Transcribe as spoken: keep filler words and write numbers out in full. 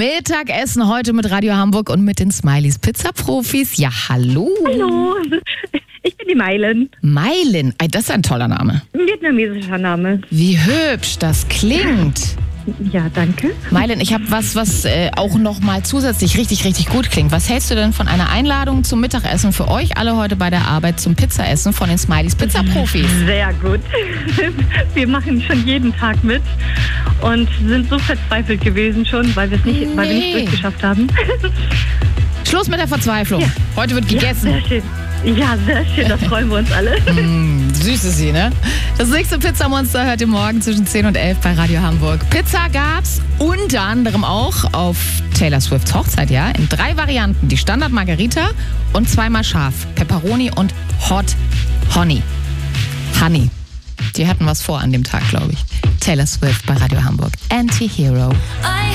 Mittagessen heute mit Radio Hamburg und mit den Smileys Pizza-Profis. Ja, hallo. Hallo, ich bin die Meilen. Meilen, Ey, das ist ein toller Name. Ein vietnamesischer Name. Wie hübsch das klingt. Ja, danke. Meilen, ich habe was, was äh, auch noch mal zusätzlich richtig, richtig gut klingt. Was hältst du denn von einer Einladung zum Mittagessen für euch alle heute bei der Arbeit zum Pizzaessen von den Smileys Pizza-Profis? Sehr gut. Wir machen schon jeden Tag mit und sind so verzweifelt gewesen schon, weil, wir's nicht, Nee. weil wir nicht durchgeschafft haben. Schluss mit der Verzweiflung. Ja. Heute wird Ja, gegessen. sehr schön. Ja, sehr schön, da freuen wir uns alle. Mm, süß ist sie, ne? Das nächste Pizzamonster hört ihr morgen zwischen zehn und elf bei Radio Hamburg. Pizza gab's unter anderem auch auf Taylor Swifts Hochzeit, ja? In drei Varianten. Die Standard Margarita und zweimal scharf. Pepperoni und Hot Honey. Honey. Die hatten was vor an dem Tag, glaube ich. Taylor Swift bei Radio Hamburg. Anti-Hero.